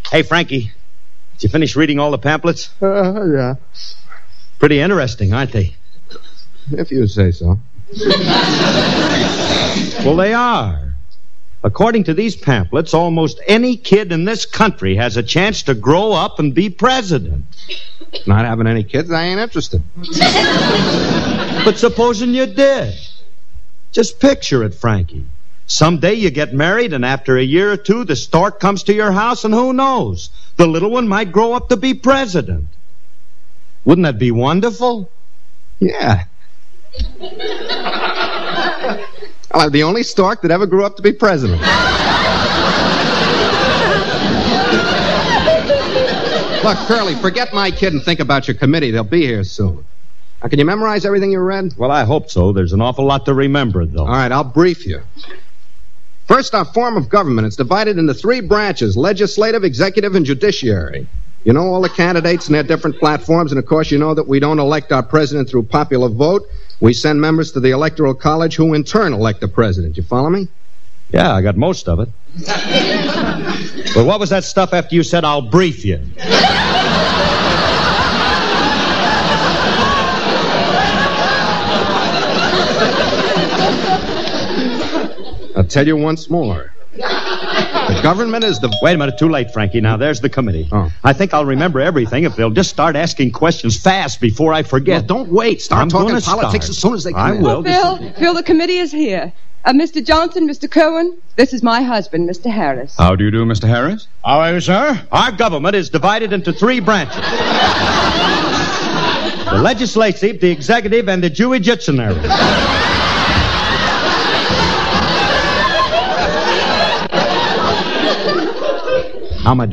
Hey, Frankie, did you finish reading all the pamphlets? Yeah. Pretty interesting, aren't they? If you say so. Well, they are. According to these pamphlets, almost any kid in this country has a chance to grow up and be president. Not having any kids, I ain't interested. But supposing you did. Just picture it, Frankie. Someday you get married, and after a year or two, the stork comes to your house, and who knows? The little one might grow up to be president. Wouldn't that be wonderful? Yeah. I'm the only stork that ever grew up to be president. Look, Curly, forget my kid and think about your committee. They'll be here soon. Now, can you memorize everything you read? Well, I hope so. There's an awful lot to remember, though. All right, I'll brief you. First, our form of government. It's divided into 3 branches: legislative, executive, and judiciary. You know all the candidates and their different platforms, and of course you know that we don't elect our president through popular vote. We send members to the Electoral College who in turn elect the president. You follow me? Yeah, I got most of it. But what was that stuff after you said, I'll brief you? I'll tell you once more. The government is the... Wait a minute, too late, Frankie. Now, there's the committee. Oh. I think I'll remember everything if they'll just start asking questions fast before I forget. Well, don't wait. Start talking politics start. as soon as they come I in. will. Phil, the committee is here. Mr. Johnson, Mr. Cohen, this is my husband, Mr. Harris. How do you do, Mr. Harris? How are you, sir? Our government is divided into 3 branches. The legislative, the executive, and the judiciary. How am I doing?